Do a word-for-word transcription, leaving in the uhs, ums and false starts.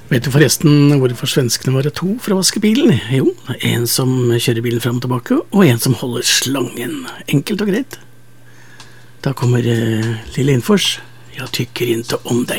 Vet du forresten hvorfor svenskene var to for å vaske bilen? Jo, en som kjører bilen frem og tilbake, og en som holder slangen. Enkelt og greit. Da kommer uh, lille Infors. Jeg tykker inte om deg.